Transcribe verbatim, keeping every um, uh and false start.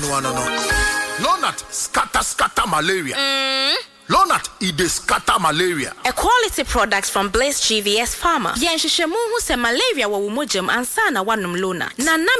one no. Lonat scatter scatter malaria. Mm. Lonat it dey scatter malaria. A quality product from Blaze G V S Pharma. Yen hwehwemu hu se malaria wo wo mojam ansa na wanom Lonat. Na